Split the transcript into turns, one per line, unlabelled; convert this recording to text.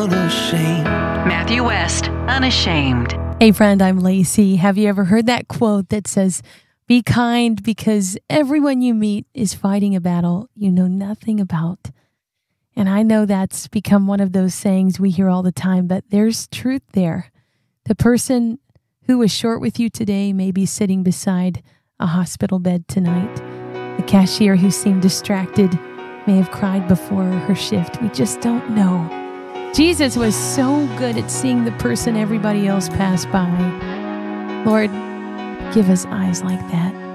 unashamed.
Matthew West, Unashamed.
Hey friend, I'm Lacey. Have you ever heard that quote that says, "Be kind because everyone you meet is fighting a battle you know nothing about"? And I know that's become one of those sayings we hear all the time, but there's truth there. The person who was short with you today may be sitting beside a hospital bed tonight. The cashier who seemed distracted may have cried before her shift. We just don't know. Jesus was so good at seeing the person everybody else pass by. Lord, give us eyes like that.